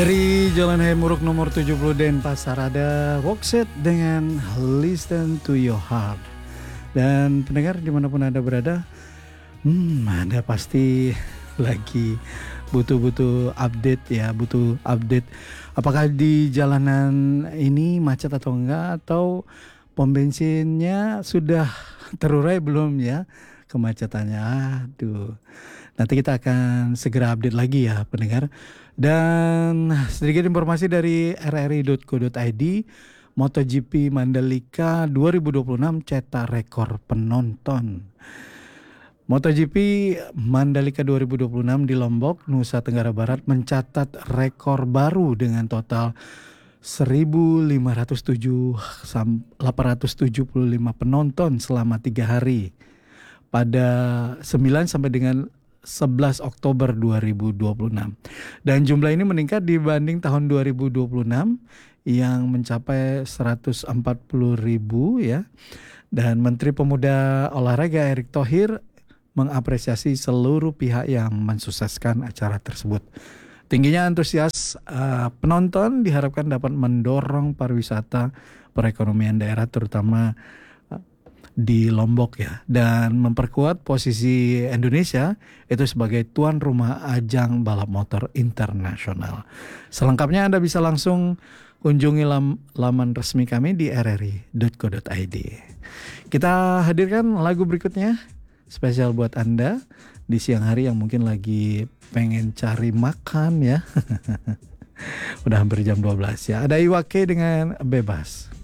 Dari Jalan Hayam Muruk nomor 70 Denpasar ada Workset dengan Listen to Your Heart. Dan pendengar dimanapun Anda berada, Anda pasti lagi butuh update ya, butuh update. Apakah di jalanan ini macet atau enggak, atau pom bensinnya sudah terurai belum ya kemacetannya. Aduh. Nanti kita akan segera update lagi ya pendengar. Dan sedikit informasi dari rri.co.id, MotoGP Mandalika 2026 cetak rekor penonton. MotoGP Mandalika 2026 di Lombok, Nusa Tenggara Barat mencatat rekor baru dengan total 1.507.875 penonton selama 3 hari pada 9 sampai dengan 11 Oktober 2026. Dan jumlah ini meningkat dibanding tahun 2026 yang mencapai 140.000 ya. Dan Menteri Pemuda Olahraga Erick Thohir mengapresiasi seluruh pihak yang mensukseskan acara tersebut. Tingginya antusias penonton diharapkan dapat mendorong pariwisata perekonomian daerah terutama di Lombok ya, dan memperkuat posisi Indonesia itu sebagai tuan rumah ajang balap motor internasional. Selengkapnya Anda bisa langsung kunjungi laman resmi kami di rri.co.id. Kita hadirkan lagu berikutnya spesial buat Anda di siang hari yang mungkin lagi pengen cari makan ya. Udah hampir jam 12 ya. Ada Iwake dengan Bebas.